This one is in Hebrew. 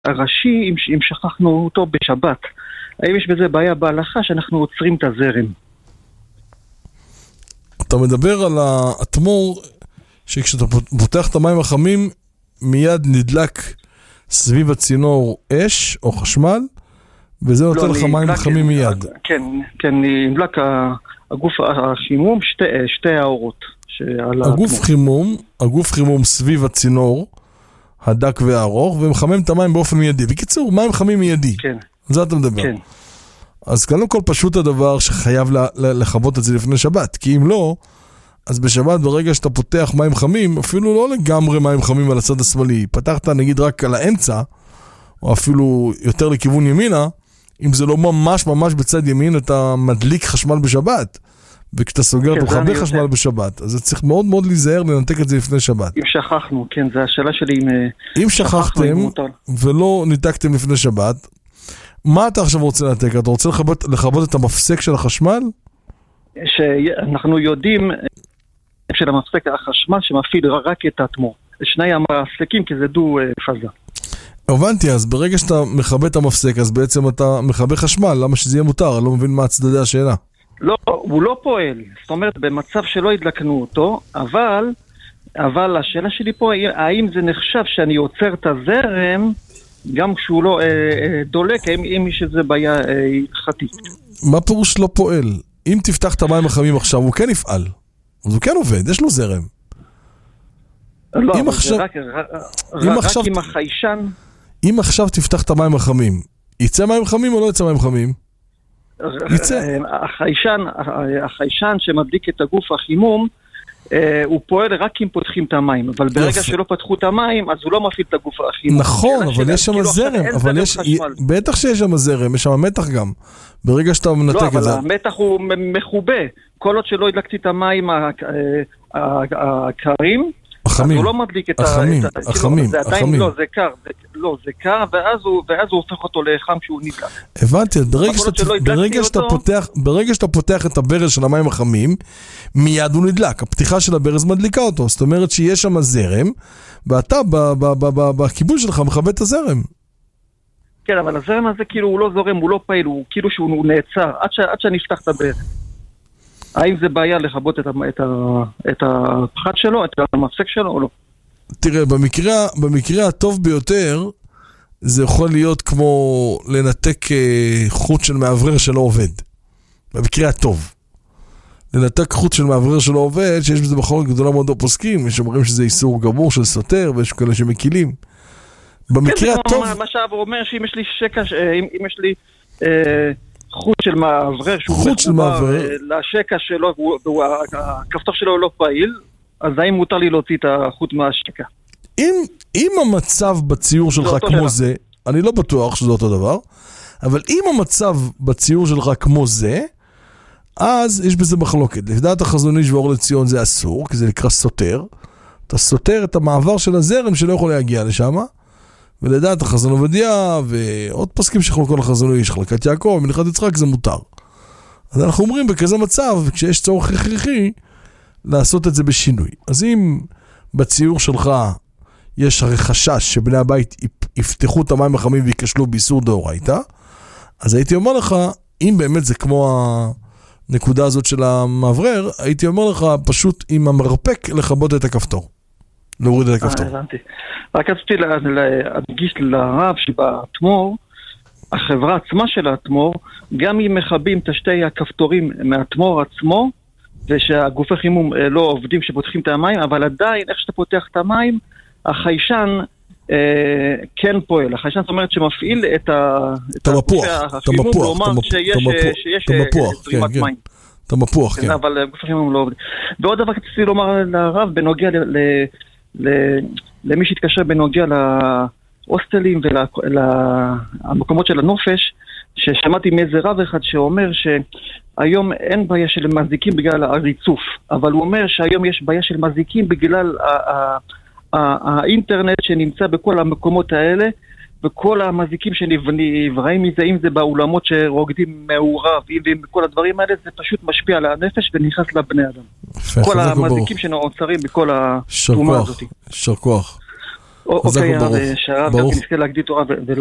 הראשי, אם שכחנו אותו בשבת, האם יש בזה בעיה בהלכה שאנחנו עוצרים את הזרם? אתה מדבר על האתמור שכשאתה פותח את המים החמים מיד נדלק סביב הצינור אש או חשמל, וזה נותן לך מים חמים מיד. כן, נדלק הגוף החימום, שתי האורות. הגוף חימום סביב הצינור הדק והארוך, ומחמם את המים באופן מיידי. בקיצור, מים חמים מיידי. כן. על זה אתה מדבר. כן. אז קודם כל פשוט הדבר שחייב לחוות את זה לפני שבת, כי אם לא, אז בשבת ברגע שאתה פותח מים חמים, אפילו לא לגמרי מים חמים על הצד השמאלי, פתחת נגיד רק על האמצע, או אפילו יותר לכיוון ימינה, אם זה לא ממש בצד ימין, אתה מדליק חשמל בשבת, וכשאתה סוגר אתה מכבה חשמל בשבת, אז צריך מאוד מאוד להיזהר לנתק את זה לפני שבת. אם שכחנו, כן, זה השאלה שלי אם שכחתם ולא ניתקתם לפני שבת, מה אתה עכשיו רוצה לנתק? אתה רוצה לכבות את המפסק של החשמל? שאנחנו יודעים של המפסק החשמל שמפעיל רק את האתמור. שני המפסקים כי זה דו פאזה. הבנתי, אז ברגע שאתה מכבה את המפסק, אז בעצם אתה מכבה חשמל, למה שזה יהיה מותר? אני לא מבין מה הצדדי השאלה. לא, הוא לא פועל. זאת אומרת, במצב שלא הדלקנו אותו, אבל השאלה שלי פה, האם זה נחשב שאני עוצר את הזרם, גם כשהוא לא דולק, אם יש איזה בעיה הלכתית. מה פירוש לא פועל? אם תפתח את המים החמים עכשיו, הוא כן יפעל. אז הוא כן עובד, יש לו זרם. לא, אבל זה רק עם החיישן. אם עכשיו תפתח את המים החמים, יצא מים חמים או לא יצא מים חמים? יצא. החיישן שמדליק את הגוף החימום, הוא פועל רק אם פותחים את המים, אבל ברגע שלא פתחו את המים, אז הוא לא מפעיל את הגוף החימום. נכון, אבל יש שם זרם, בטח שיש שם זרם, יש שם מתח גם, ברגע שאתה מנתק את זה. לא, אבל המתח הוא מחובה, כל עוד שלא הדלקתי את המים הקרים, החמים, הוא לא מדליק את החמים, זה עדיין לא, זה קר, זה קר, ואז הוא הופך אותו לחם כשהוא נדלק. הבנתי, ברגע שאתה פותח את הברז של המים החמים, מיד הוא נדלק, הפתיחה של הברז מדליקה אותו, זאת אומרת שיש שם זרם, ואתה בכיבוי שלך מכבה את הזרם. כן, אבל הזרם הזה כאילו הוא לא זורם, הוא לא פעיל, הוא כאילו שהוא נעצר, עד שנפתח את הברז. האם זה בעיה לכבות את הפחת שלו, את המפסק שלו או לא? תראה, במקרה הטוב ביותר, זה יכול להיות כמו לנתק חוט של מעברר שלא עובד. במקרה הטוב. לנתק חוט של מעברר שלא עובד, שיש בזה בחור גדולה מאוד פוסקים, יש אומרים שזה איסור גמור של סותר, ויש כאלה שמקילים. במקרה הטוב... מה שאבו אומר, שאם יש לי שקע, אם יש לי... חוט של מעברר שהוא מחובר לשקע שלו והכפתור שלו לא פעיל, אז האם מותר לי להוציא את החוט מהשקע? אם המצב בציור שלך כמו זה, אני לא בטוח שזה אותו דבר, אבל אם המצב בציור שלך כמו זה, אז יש בזה מחלוקת. לדעת החזון איש ואור לציון זה אסור, כי זה נקרא סותר. אתה סותר את המעבר של הזרם שלא יכול להגיע לשם, ולדעת החזון עובדיה, ועוד פסקים שחלקו לחזון איש, חלקת יעקב, מלכת יצחק, זה מותר. אז אנחנו אומרים בכזה מצב, כשיש צורך הכרחי, לעשות את זה בשינוי. אז אם בציור שלך יש הרי חשש שבני הבית יפתחו את המים החמים ויקשלו באיסור דאורייתא, אז הייתי אומר לך, אם באמת זה כמו הנקודה הזאת של המעברר, הייתי אומר לך פשוט עם המרפק לכבות את הכפתור. להוריד את הכפתור. הבנתי. רק רציתי להדגיש לרב שבאתמור, החברה עצמה של האתמור, גם אם מכבים את שתי הכפתורים מהאתמור עצמו, ושהגופי חימום לא עובדים שפותחים את המים, אבל עדיין, איך שאתה פותח את המים, החיישן כן פועל. החיישן זאת אומרת שמפעיל את המפוח, החימום, כלומר שיש זרימת מים. את המפוח, כן. אבל גופי חימום לא עובדים. ועוד דבר רציתי לומר לרב, בנוגע למי שהתקשר בנוגע להוסטלים ולמקומות של הנופש, ששמעתי מאיזה רב אחד שאומר שהיום אין בעיה של מזיקים בגלל הריצוף, אבל הוא אומר שהיום יש בעיה של מזיקים בגלל האינטרנט שנמצא בכל המקומות האלה, וכל המזיקים שנבראים מזה, אם זה באולמות שרוקדים מעורב, אם בכל הדברים האלה, זה פשוט משפיע על הנפש ונכנס לבני אדם. כל המזיקים שנעוצרים בכל התרומה הזאת. שר כוח. חזק אוקיי, וברוך. שהרב ברוך. נזכה להגדיל תורה